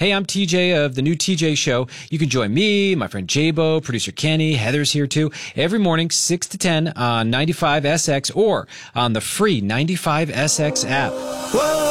Hey, I'm TJ of The New TJ Show. You can join me, my friend Jabo, producer Kenny, Heather's here too, every morning, 6 to 10 on 95SX or on the free 95SX app. Whoa.